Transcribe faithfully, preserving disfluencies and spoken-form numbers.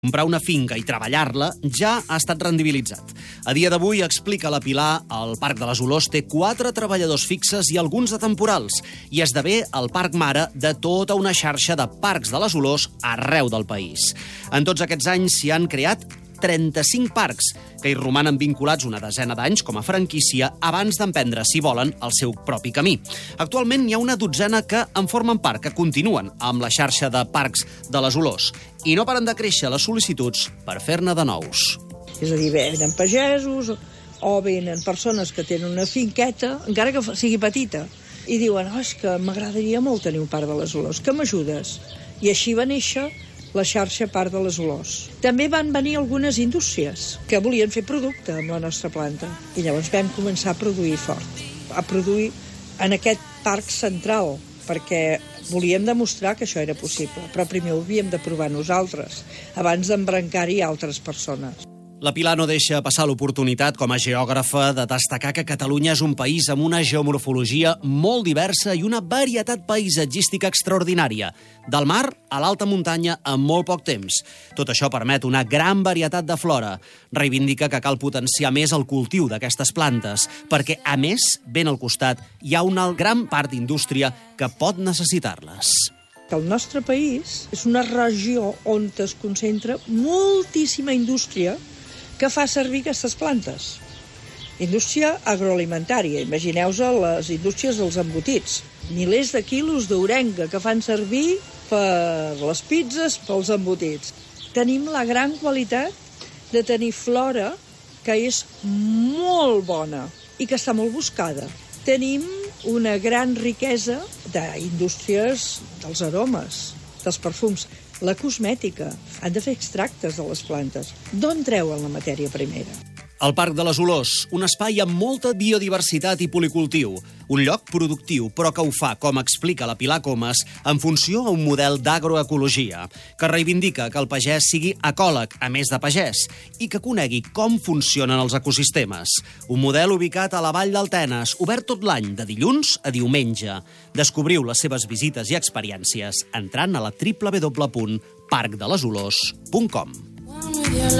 Comprar una finca i treballar-la ja ha estat rendibilitzat. A dia d'avui, explica la Pilar, el Parc de les Olors té quatre treballadors fixes i alguns de temporals i esdevé el parc mare de tota una xarxa de parcs de les Olors arreu del país. En tots aquests anys s'hi han creat trenta-cinc parcs, que hi romanen vinculats una desena d'anys com a franquícia abans d'emprendre, si volen, el seu propi camí. Actualment hi ha una dotzena que en formen part, que continuen amb la xarxa de parcs de les Olors, i no paren de créixer les sol·licituds per fer-ne de nous. És a dir, venen pagesos o venen persones que tenen una finqueta, encara que sigui petita, i diuen, oh, és que m'agradaria molt tenir un parc de les Olors, que m'ajudes? I així va néixer la xarxa Parc de les Olors. També van venir algunes indústries que volien fer producte amb la nostra planta. I llavors vam començar a produir fort, a produir en aquest parc central, perquè volíem demostrar que això era possible, però primer ho havíem de provar nosaltres, abans d'embrancar-hi altres persones. La Pilar no deixa passar l'oportunitat, com a geògrafa, de destacar que Catalunya és un país amb una geomorfologia molt diversa i una varietat paisatgística extraordinària, del mar a l'alta muntanya en molt poc temps. Tot això permet una gran varietat de flora. Reivindica que cal potenciar més el cultiu d'aquestes plantes, perquè, a més, ben al costat, hi ha una gran part d'indústria que pot necessitar-les. El nostre país és una regió on es concentra moltíssima indústria que fa servir aquestes plantes. Indústria agroalimentària, imagineu-vos les indústries dels embotits. Milers de quilos d'orenga que fan servir per les pizzas, pels embotits. Tenim la gran qualitat de tenir flora que és molt bona i que està molt buscada. Tenim una gran riquesa d'indústries dels aromes, dels perfums. La cosmètica, han de fer extractes de les plantes. D'on treuen la matèria primera? El Parc de les Olors, un espai amb molta biodiversitat i policultiu. Un lloc productiu, però que ho fa, com explica la Pilar Comas, en funció a un model d'agroecologia, que reivindica que el pagès sigui ecòleg, a més de pagès, i que conegui com funcionen els ecosistemes. Un model ubicat a la Vall d'Altenes, obert tot l'any, de dilluns a diumenge. Descobriu les seves visites i experiències entrant a la w w w punt parc de les olors punt com.